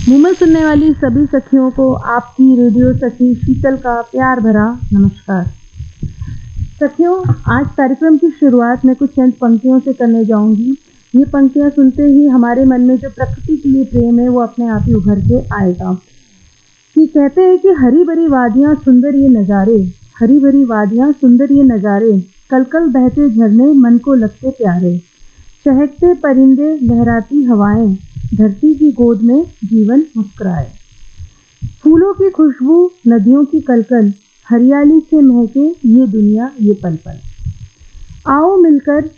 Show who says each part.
Speaker 1: मुंह में सुनने वाली सभी सखियों को आपकी रेडियो सखी शीतल का प्यार भरा नमस्कार। सखियों, आज कार्यक्रम की शुरुआत मैं कुछ चंद पंक्तियों से करने जाऊंगी। ये पंक्तियां सुनते ही हमारे मन में जो प्रकृति के लिए प्रेम है वो अपने आप ही उभर के आएगा। कि कहते हैं कि हरी भरी वादियां सुंदर ये नज़ारे, हरी भरी वादियां सुंदर ये नज़ारे, कल कल बहते झरने मन को लगते प्यारे, चहकते परिंदे लहराती हवाएं, धरती की गोद में जीवन मुस्कुराए। फूलों की खुशबू, नदियों की कलकल, हरियाली से महके ये दुनिया ये पल पल। आओ मिलकर